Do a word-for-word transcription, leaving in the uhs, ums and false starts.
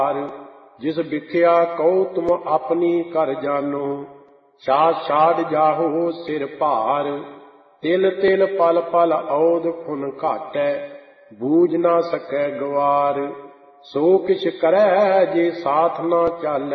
ਜਿਸ ਵਿਖਿਆ ਕਹੋ ਤੁਮ ਆਪਣੀ ਕਰ ਜਾਨੋ, ਛਾੜ ਛਾੜ ਜਾਹੋ ਸਿਰ ਭਾਰ। ਤਿਲ ਤਿਲ ਪਲ ਪਲ ਔਦ ਖੁਨ ਘਾਟੈ, ਬੂਝ ਨਾ ਸਕੈ ਗਵਾਰ। ਸੋ ਕਿਛ ਕਰੈ ਜੇ ਸਾਥ ਨਾ ਚਾਲੈ,